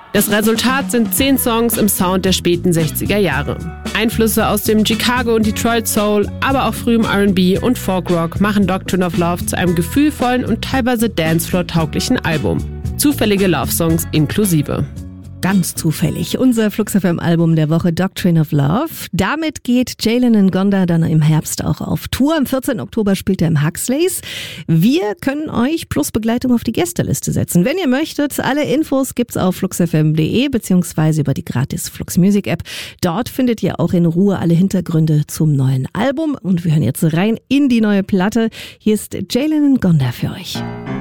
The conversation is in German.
Das Resultat sind 10 Songs im Sound der späten 60er Jahre. Einflüsse aus dem Chicago und Detroit Soul, aber auch frühem R&B und Folk-Rock machen Doctrine of Love zu einem gefühlvollen und teilweise Dancefloor-tauglichen Album. Zufällige Love-Songs inklusive. Ganz zufällig. Unser Flux FM Album der Woche Doctrine of Love. Damit geht Jalen Ngonda dann im Herbst auch auf Tour. Am 14. Oktober spielt er im Huxleys. Wir können euch plus Begleitung auf die Gästeliste setzen. Wenn ihr möchtet, alle Infos gibt's auf fluxfm.de beziehungsweise über die gratis Flux Music App. Dort findet ihr auch in Ruhe alle Hintergründe zum neuen Album. Und wir hören jetzt rein in die neue Platte. Hier ist Jalen Ngonda für euch.